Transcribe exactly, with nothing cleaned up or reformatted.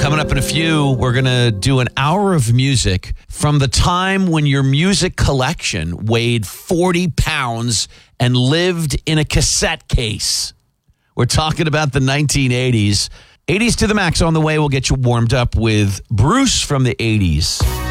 Coming up in a few, we're going to do an hour of music from the time when your music collection weighed forty pounds and lived in a cassette case. We're talking about the nineteen eighties. eighties to the max on the way. We'll get you warmed up with Bruce from the eighties.